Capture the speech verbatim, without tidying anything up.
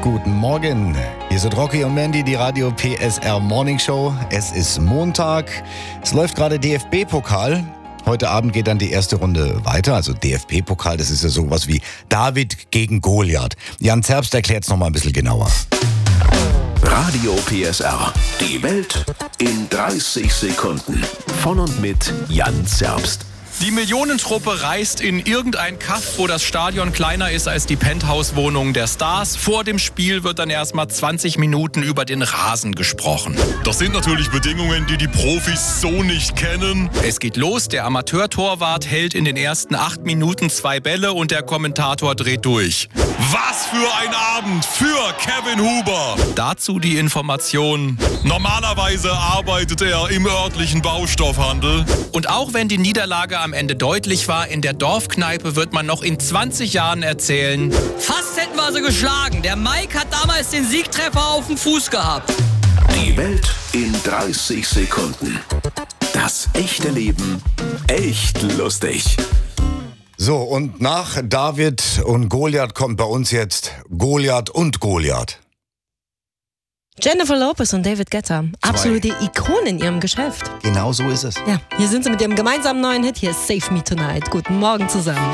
Guten Morgen. Hier sind Rocky und Mandy, die Radio P S R Morning Show. Es ist Montag. Es läuft gerade D F B-Pokal. Heute Abend geht dann die erste Runde weiter. Also D F B-Pokal, das ist ja sowas wie David gegen Goliath. Jan Zerbst erklärt es nochmal ein bisschen genauer. Radio P S R. Die Welt in dreißig Sekunden. Von und mit Jan Zerbst. Die Millionentruppe reist in irgendein Kaff, wo das Stadion kleiner ist als die Penthouse-Wohnung der Stars. Vor dem Spiel wird dann erstmal zwanzig Minuten über den Rasen gesprochen. Das sind natürlich Bedingungen, die die Profis so nicht kennen. Es geht los, der Amateurtorwart hält in den ersten acht Minuten zwei Bälle und der Kommentator dreht durch. Was für ein Abend für Kevin Huber! Dazu die Information: Normalerweise arbeitet er im örtlichen Baustoffhandel. Und auch wenn die Niederlage am Ende deutlich war, in der Dorfkneipe wird man noch in zwanzig Jahren erzählen: Fast hätten wir sie geschlagen. Der Mike hat damals den Siegtreffer auf dem Fuß gehabt. Die Welt in dreißig Sekunden. Das echte Leben echt lustig. So, und nach David und Goliath kommt bei uns jetzt Goliath und Goliath. Jennifer Lopez und David Guetta, absolute Ikonen in ihrem Geschäft. Genau so ist es. Ja, hier sind sie mit ihrem gemeinsamen neuen Hit. Hier ist Save Me Tonight. Guten Morgen zusammen.